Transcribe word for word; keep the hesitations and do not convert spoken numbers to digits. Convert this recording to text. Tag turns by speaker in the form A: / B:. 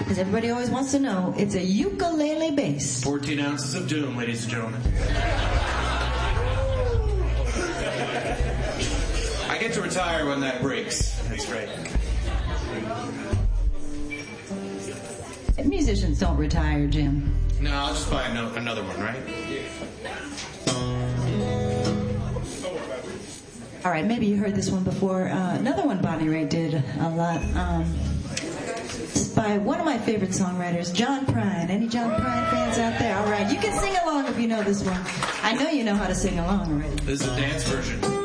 A: Because everybody always wants to know, it's a ukulele bass.
B: fourteen ounces of doom, ladies and gentlemen. I get to retire when that breaks. That's great.
A: Musicians don't retire, Jim.
B: No, I'll just buy no- another one, right?
A: All right, maybe you heard this one before. Uh, another one Bonnie Raitt did a lot. Um, it's by one of my favorite songwriters, John Prine. Any John Prine fans out there? All right, you can sing along if you know this one. I know you know how to sing along already.
B: This is a dance version.